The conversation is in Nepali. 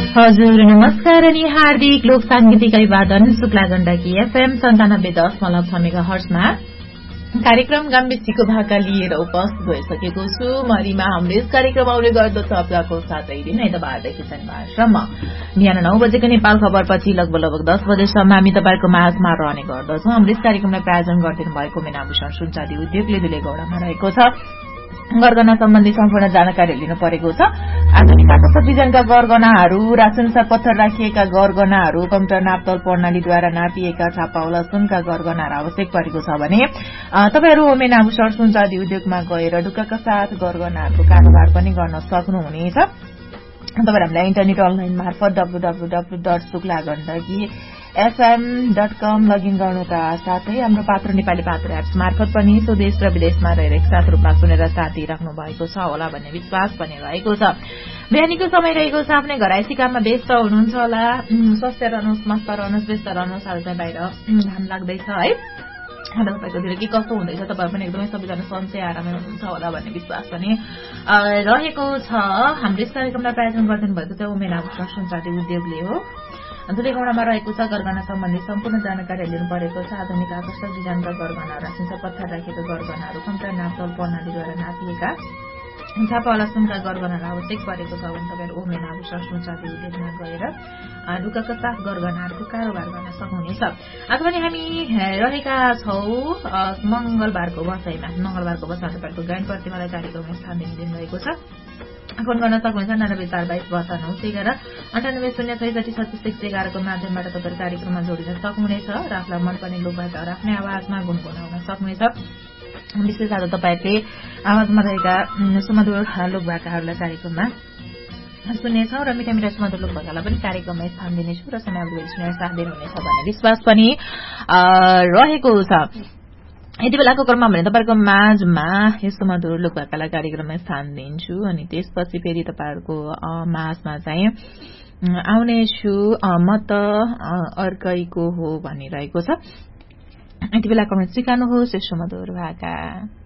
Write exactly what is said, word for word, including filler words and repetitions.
हजुर नमस्कार अनि हार्दिक लोक सांगीतिक अभिवादन शुक्ला गण्डकी एफएम सन्तानब्बे दशमलव छ मेगा हर्जमा कार्यक्रम गाम्बेसीको भाका लिएर उपस्थित भइसकेको छु। मरिमा हाम्रो यस कार्यक्रम आउने गर्दछ हप्ताको सातै दिन आइतबारदेखि शनिबारसम्म बिहान नौ बजेको नेपाल खबरपछि लगभग लगभग दस बजेसम्म हामी तपाईँको माझमा रहने गर्दछौँ। हाम्रो यस कार्यक्रमलाई प्रायोजन गरिदिनु भएको मीनाभूषण सुनचाँदी उद्योगले दुलेगौडामा रहेको छ। गरगना सम्बन्धी सम्पूर्ण जानकारी लिनु परेको छ। आधुनिक आकर्षक डिजाइनका गरगनाहरू, रासनसाथ पत्थर राखिएका गरगनाहरू, कम्प्युटर नापतोल प्रणालीद्वारा नापिएका छापावाला सुनका गरगनाहरू आवश्यक परेको छ भने तपाईहरू मीनाभूषण सुनचाँदी उद्योगमा गएर ढुक्काका साथ गरगनाहरूको कारोबार पनि गर्न सक्नुहुनेछ। तपाईहरु हामीलाई इन्टरनेट अनलाइन मार्फत W W W dot Shukla Gandaki FM dot com login गर्नुका साथै हाम्रो पात्र नेपाली पात्र एप्स मार्फत पनि स्वदेश र विदेशमा रहेर एकसाथ रूपमा सुनेर साथ दिइराख्नु भएको छ होला भन्ने विश्वास पनि रहेको छ। बिहानीको समय रहेको छ, आफ्नै घराइसी काममा व्यस्त हुनुहुन्छ होला। स्वस्थ रहनुहोस्, मस्त रहनुहोस्, व्यस्त रहनुहोस्। आज चाहिँ बाहिर घाम लाग्दैछ है। तपाईँकोतिर के कस्तो हुँदैछ, तपाईहरू पनि एकदमै सबैजना सन्चै आरामै हुनुहुन्छ होला भन्ने विश्वास पनि रहेको छ। हाम्रो यस कार्यक्रमलाई प्रायोजन गरिदिनु भएको चाहिँ मीनाभूषण सुनचाँदी उद्योगले हो। दुलेगौडामा रहेको छ। गरगना सम्बन्धी सम्पूर्ण जानकारी लिनु परेको छ। आधुनिक आकर्षक डिजाइनका गरगनाहरू, रासिन्छ पत्थर राखेका गरगनाहरू, कम्प्युटर नापतोल प्रणालीद्वारा नापिएका छापावाला सुनका गरगनाहरू आवश्यक परेको छ भने तपाईँहरू ओ मीनाभूषण सुनचाँदी उद्योगमा गएर ढुक्काका साथ गरगनाहरूको कारोबार गर्न सक्नुहुनेछ। आज पनि हामी रहेका छौँ मंगलबारको बसाइमा। मंगलबारको बसाइमा तपाईँहरूको गायन प्रतिमालाई कार्यक्रममा स्थान दिइरहेको छ। फोन गर्न सक्नुहुन्छ नब्बे चार बाइस बहत्तर नौ सय एघार अन्ठानब्बे शून्य छैसठी छत्तीस एक सय एघारको माध्यमबाट तपाईँ कार्यक्रममा जोडिन सक्नुहुनेछ र आफूलाई मनपर्ने लोकभाकाहरू आफ्नै आवाजमा गुनगुनाउन सक्नुहुनेछ। विशेष आज तपाईँहरूले आवाजमा रहेका सुमधुर लोकभाकाहरूलाई कार्यक्रममा सुन्नेछौँ र मिठा मिठा सुमधुर लोकभाकालाई पनि कार्यक्रममा स्थान दिनेछौँ र समयावधि सुनेर साथ दिनुहुनेछ भन्ने विश्वास पनि रहेको छ। यति बेलाको क्रममा भने तपाईँहरूको माझमा यस्तो मधुर लोकभाकालाई कार्यक्रममा स्थान दिन्छु अनि त्यसपछि फेरि तपाईँहरूको माझमा चाहिँ आउनेछु म त अर्कैको हो भनिरहेको छ। यति बेलाको स्वीकार्नुहोस् यस्तो मधुर भाका।